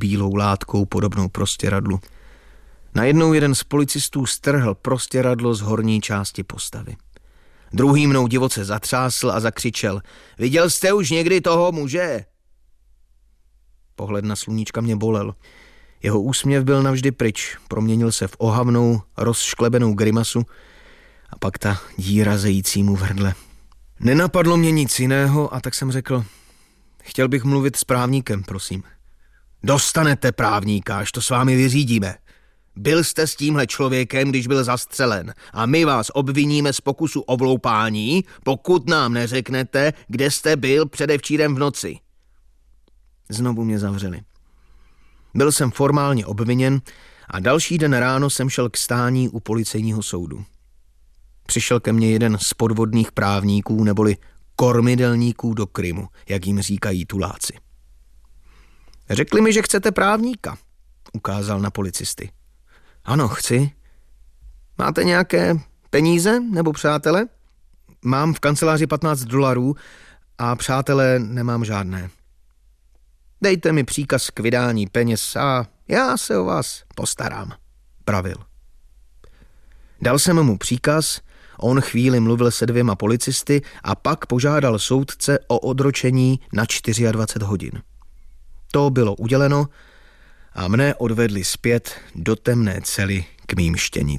bílou látkou podobnou prostěradlu. Najednou jeden z policistů strhl prostěradlo z horní části postavy. Druhý mnou divoce zatřásl a zakřičel: Viděl jste už někdy toho muže? Pohled na Sluníčka mě bolel. Jeho úsměv byl navždy pryč, proměnil se v ohavnou, rozšklebenou grimasu a pak ta díra zející mu v hrdle. Nenapadlo mě nic jiného a tak jsem řekl: Chtěl bych mluvit s právníkem, prosím. Dostanete právníka, až to s vámi vyřídíme. Byl jste s tímhle člověkem, když byl zastřelen a my vás obviníme z pokusu o vloupání, pokud nám neřeknete, kde jste byl předevčírem v noci. Znovu mě zavřeli. Byl jsem formálně obviněn a další den ráno jsem šel k stání u policejního soudu. Přišel ke mně jeden z podvodných právníků neboli kormidelníků do Krymu, jak jim říkají tuláci. Řekli mi, že chcete právníka, ukázal na policisty. Ano, chci. Máte nějaké peníze nebo přátele? Mám v kanceláři $15 a přátelé nemám žádné. Dejte mi příkaz k vydání peněz a já se o vás postarám, pravil. Dal jsem mu příkaz, on chvíli mluvil se 2 policisty a pak požádal soudce o odročení na 24 hodin. To bylo uděleno a mne odvedli zpět do temné cely k mým štěnicím.